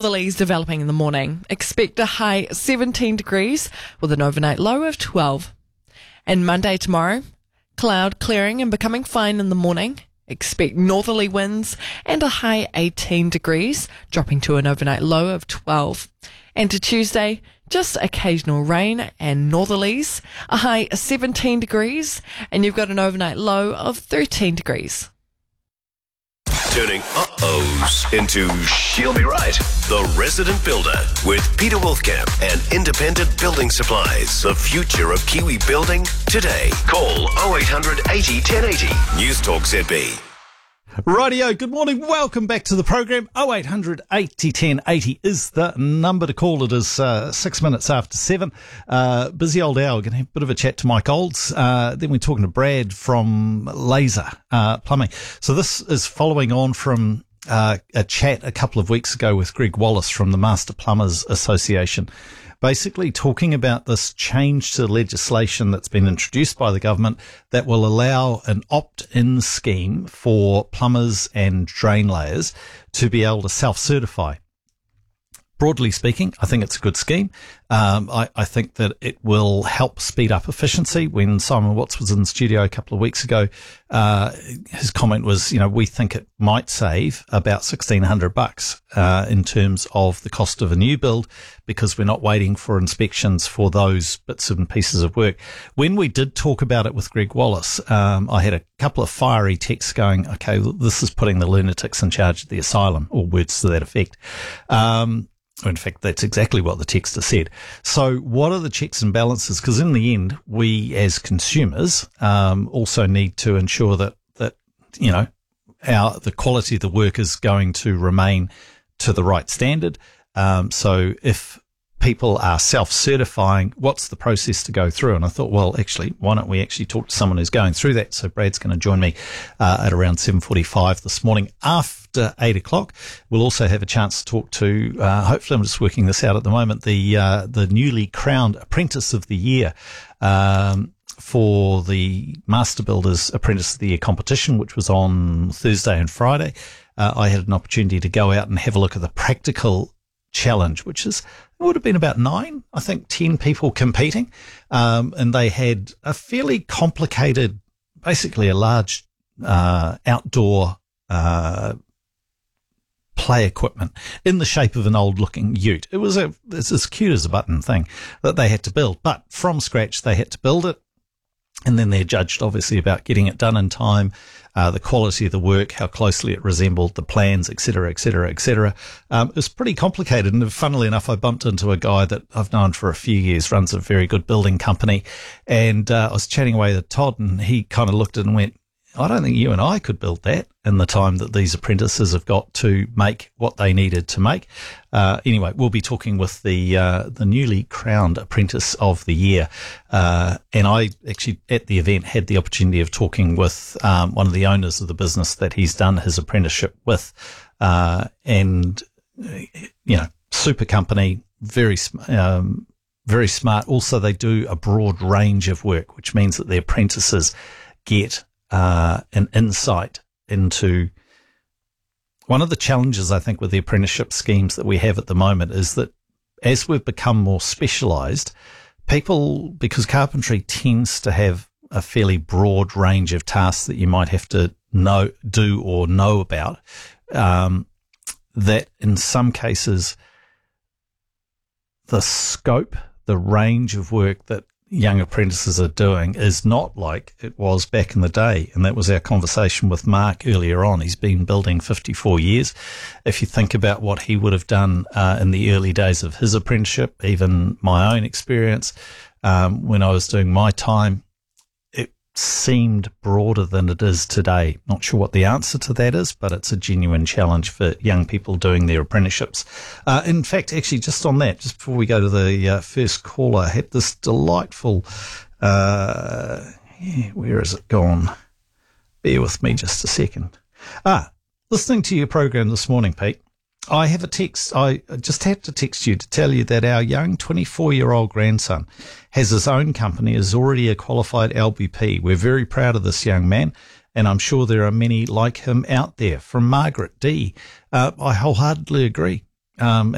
northerlies developing in the morning. Expect a high 17 degrees with an overnight low of 12. And Monday tomorrow, cloud clearing and becoming fine in the morning. Expect northerly winds and a high 18 degrees, dropping to an overnight low of 12. And to Tuesday, just occasional rain and northerlies, a high 17 degrees, and you've got an overnight low of 13 degrees. Turning uh-ohs into she'll be right. The Resident Builder with Peter Wolfkamp and Independent Building Supplies. The future of Kiwi building today. Call 0800 80 1080. News Talk ZB. Rightio, good morning. Welcome back to the program. 0800 80 1080 is the number to call. It is 6 minutes after 7. Busy old hour. We're going to have a bit of a chat to Mike Olds. Then we're talking to Brad from Laser Plumbing. So this is following on from a chat a couple of weeks ago with Greg Wallace from the Master Plumbers Association, basically talking about this change to legislation that's been introduced by the government that will allow an opt-in scheme for plumbers and drain layers to be able to self-certify. Broadly speaking, I think it's a good scheme. I think that it will help speed up efficiency. When Simon Watts was in the studio a couple of weeks ago, his comment was, we think it might save about $1,600 in terms of the cost of a new build, because we're not waiting for inspections for those bits and pieces of work. When we did talk about it with Greg Wallace, I had a couple of fiery texts going, okay, this is putting the lunatics in charge of the asylum, or words to that effect. In fact, that's exactly what the texter said. So what are the checks and balances? Because in the end, we as consumers also need to ensure that the quality of the work is going to remain to the right standard. So if people are self-certifying, what's the process to go through? And I thought, well, actually, why don't we actually talk to someone who's going through that? So Brad's going to join me at around 7:45 this morning after 8 o'clock. We'll also have a chance to talk to, hopefully I'm just working this out at the moment, the newly crowned Apprentice of the Year for the Master Builders Apprentice of the Year competition, which was on Thursday and Friday. I had an opportunity to go out and have a look at the practical challenge, which it would have been about 10 people competing. And they had a fairly complicated, basically a large outdoor play equipment in the shape of an old looking ute. It's as cute as a button thing that they had to build, but from scratch they had to build it. And then they're judged, obviously, about getting it done in time, the quality of the work, how closely it resembled the plans, et cetera, et cetera, et cetera. It was pretty complicated. And funnily enough, I bumped into a guy that I've known for a few years, runs a very good building company. And I was chatting away with Todd, and he kind of looked at it and went, I don't think you and I could build that in the time that these apprentices have got to make what they needed to make. Anyway, we'll be talking with the newly crowned Apprentice of the Year. And I actually, at the event, had the opportunity of talking with one of the owners of the business that he's done his apprenticeship with. And super company, very smart. Also, they do a broad range of work, which means that the apprentices get an insight into one of the challenges, I think, with the apprenticeship schemes that we have at the moment is that as we've become more specialised, people, because carpentry tends to have a fairly broad range of tasks that you might have to do or know about, that in some cases the scope, the range of work that young apprentices are doing is not like it was back in the day. And that was our conversation with Mark earlier on. He's been building 54 years. If you think about what he would have done in the early days of his apprenticeship, even my own experience, when I was doing my time, it seemed broader than it is today. Not sure what the answer to that is, but it's a genuine challenge for young people doing their apprenticeships. In fact, actually, just on that, just before we go to the first caller, I had this delightful, where is it gone? Bear with me just a second. Listening to your program this morning, Pete, I have a text. I just had to text you to tell you that our young 24-year-old grandson has his own company, is already a qualified LBP. We're very proud of this young man, and I'm sure there are many like him out there. From Margaret D. I wholeheartedly agree.